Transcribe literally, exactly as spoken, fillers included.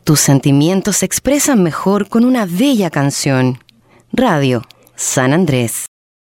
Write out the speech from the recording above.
Tus sentimientos se expresan mejor con una bella canción. Radio San Andrés.